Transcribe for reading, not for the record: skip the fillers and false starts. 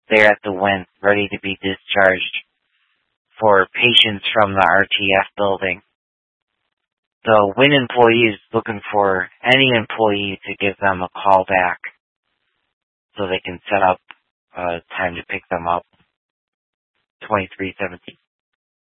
there at the Went, ready to be discharged for patients from the RTF building. The Wynn employee is looking for any employee to give them a call back so they can set up time to pick them up. 2317.